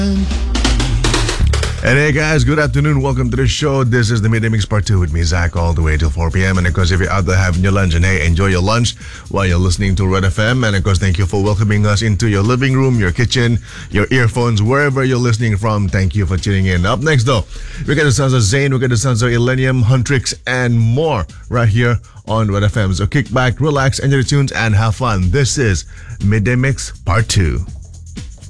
And hey guys, good afternoon. Welcome to the show. This is the Midday Mix Part 2 with me, Zach, all the way till 4 p.m. And of course, if you're out there having your lunch, and hey, enjoy your lunch while you're listening to Red FM. And of course, thank you for welcoming us into your living room, your kitchen, your earphones, wherever you're listening from. Thank you for tuning in. Up next though, we got the sounds of Zayn, we got the sounds of Illenium, Huntrix, and more right here on Red FM. So kick back, relax, enjoy the tunes, and have fun. This is Midday Mix Part 2.